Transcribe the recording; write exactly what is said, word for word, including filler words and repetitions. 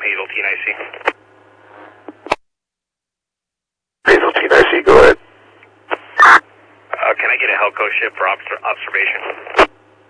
Hazeltine I C. Hazeltine I C, go ahead. Uh, can I get a Helco ship for obs observation?